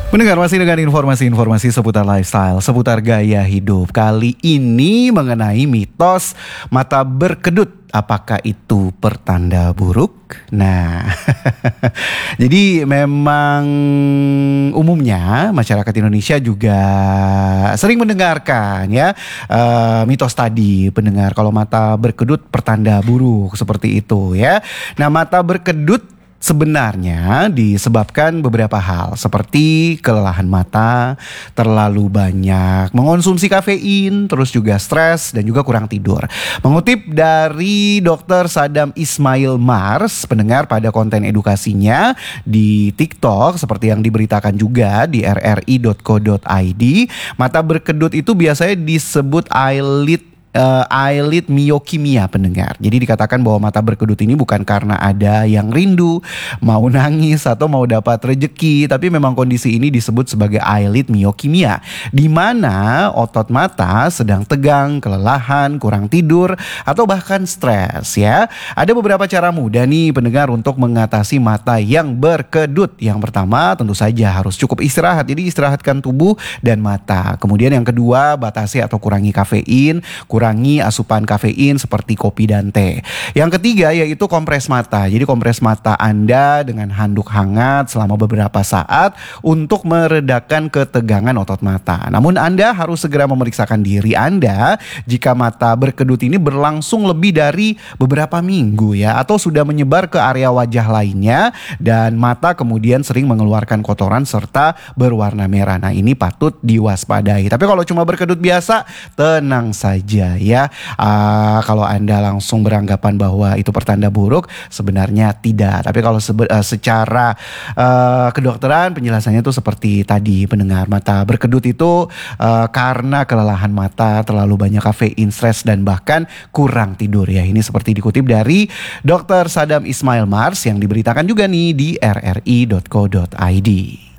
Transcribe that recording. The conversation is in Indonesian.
Mendengar masih dengan informasi-informasi seputar lifestyle, seputar gaya hidup. Kali ini mengenai mitos mata berkedut. Apakah itu pertanda buruk? Nah, jadi memang umumnya masyarakat Indonesia juga sering mendengarkan ya mitos tadi, pendengar kalau mata berkedut pertanda buruk seperti itu ya. Nah, mata berkedut sebenarnya disebabkan beberapa hal seperti kelelahan mata, terlalu banyak mengonsumsi kafein, terus juga stres dan juga kurang tidur. Mengutip dari Dr. Sadam Ismail Mars, pendengar pada konten edukasinya di TikTok seperti yang diberitakan juga di rri.co.id, mata berkedut itu biasanya disebut eyelid myokimia, pendengar. Jadi dikatakan bahwa mata berkedut ini bukan karena ada yang rindu, mau nangis atau mau dapat rejeki, tapi memang kondisi ini disebut sebagai eyelid myokimia, di mana otot mata sedang tegang, kelelahan, kurang tidur atau bahkan stres ya. Ada beberapa cara mudah nih pendengar untuk mengatasi mata yang berkedut. Yang pertama tentu saja harus cukup istirahat. Jadi istirahatkan tubuh dan mata. Kemudian yang kedua, batasi atau kurangi kafein, kurangi asupan kafein seperti kopi dan teh. Yang ketiga yaitu kompres mata. Jadi kompres mata Anda dengan handuk hangat selama beberapa saat untuk meredakan ketegangan otot mata. Namun Anda harus segera memeriksakan diri Anda jika mata berkedut ini berlangsung lebih dari beberapa minggu ya, atau sudah menyebar ke area wajah lainnya dan mata kemudian sering mengeluarkan kotoran serta berwarna merah. Nah, ini patut diwaspadai. Tapi kalau cuma berkedut biasa, tenang saja ya. Kalau Anda langsung beranggapan bahwa itu pertanda buruk, sebenarnya tidak. Tapi kalau secara kedokteran penjelasannya itu seperti tadi pendengar, mata berkedut itu karena kelelahan mata, terlalu banyak kafein, stres dan bahkan kurang tidur ya. Ini seperti dikutip dari Dr. Sadam Ismail Mars yang diberitakan juga nih di rri.co.id.